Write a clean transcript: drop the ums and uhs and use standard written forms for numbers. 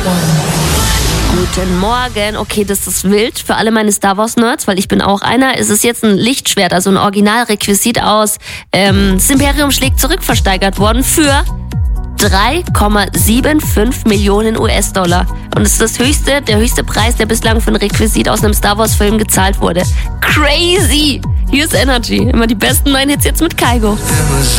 Guten Morgen. Okay, das ist wild für alle meine Star Wars Nerds, weil ich bin auch einer. Es ist jetzt ein Lichtschwert, also ein Originalrequisit aus das Imperium schlägt zurück versteigert worden für 3,75 Millionen US-Dollar. Und es ist der höchste Preis, der bislang für ein Requisit aus einem Star Wars Film gezahlt wurde. Crazy! Hier ist Energy. Immer die besten neuen Hits jetzt mit Kygo.